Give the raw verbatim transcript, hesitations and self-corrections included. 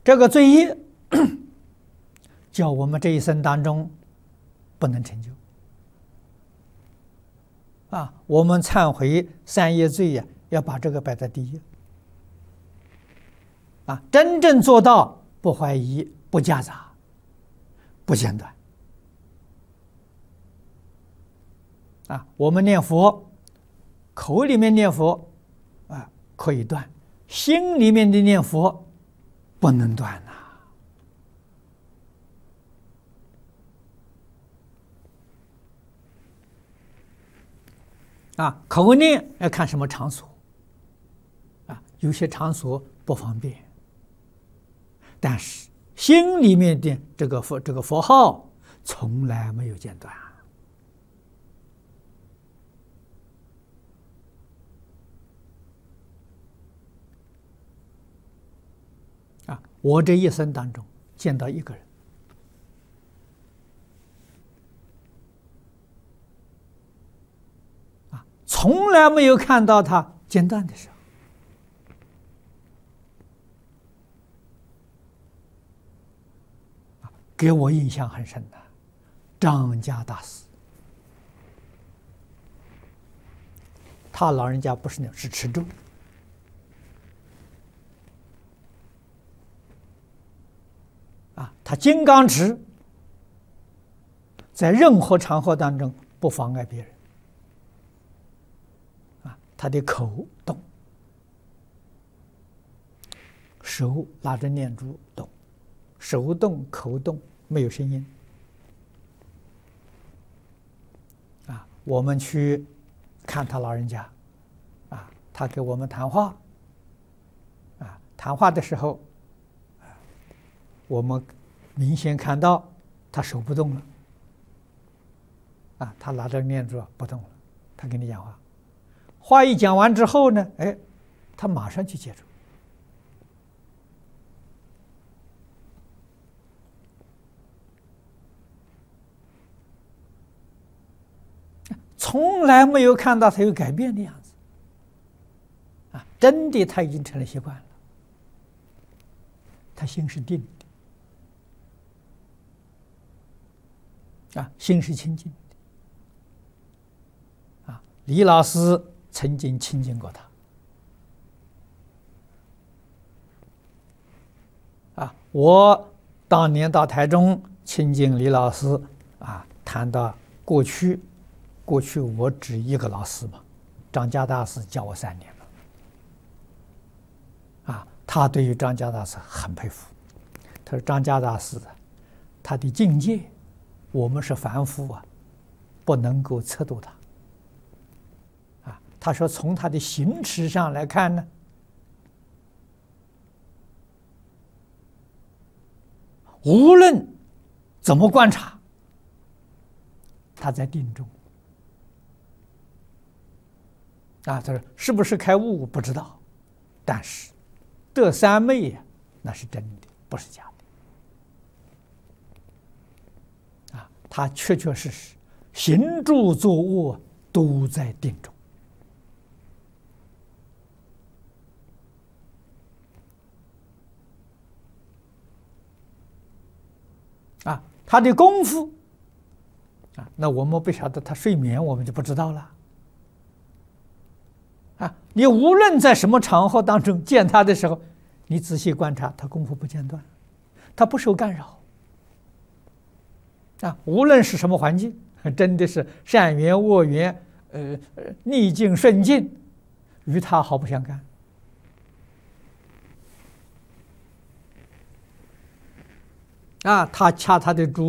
这个罪业叫我们这一生当中不能成就啊！我们忏悔三业罪呀，要把这个摆在第一啊！真正做到不怀疑、不夹杂、不间断啊！我们念佛，口里面念佛啊可以断，心里面的念佛不能断呐。啊，口念要看什么场所，啊，有些场所不方便，但是心里面的这个佛这个佛号从来没有间断。啊，我这一生当中见到一个人，从来没有看到他间断的时候。给我印象很深的张家大师，他老人家不是那种是持咒啊，他金刚持，在任何场合当中不妨碍别人。他的口动，手拿着念珠动，手动口动没有声音。啊，我们去看他老人家，啊，他给我们谈话，啊，谈话的时候，啊，我们明显看到他手不动了，啊，他拿着念珠不动了，他跟你讲话。话一讲完之后呢，哎，他马上去接住。从来没有看到他有改变的样子，啊，真的他已经成了习惯了，他心是定的，啊，心是清净的，啊，李老师曾经亲近过他，啊，我当年到台中亲近李老师，啊，谈到过去，过去我只一个老师嘛，张家大师教我三年了，啊，他对于张家大师很佩服，他说张家大师的他的境界，我们是凡夫啊，不能够测度他。他说：“从他的行持上来看呢，无论怎么观察，他在定中。啊，他说是不是开悟不知道，但是得三昧呀，那是真的，不是假的。啊，他确确实实行住坐卧都在定中。”啊，他的功夫啊，那我们不晓得他睡眠，我们就不知道了。啊，你无论在什么场合当中见他的时候，你仔细观察，他功夫不间断，他不受干扰。啊，无论是什么环境，真的是善缘恶缘，呃，逆境顺境，与他毫不相干。啊，他掐他的珠。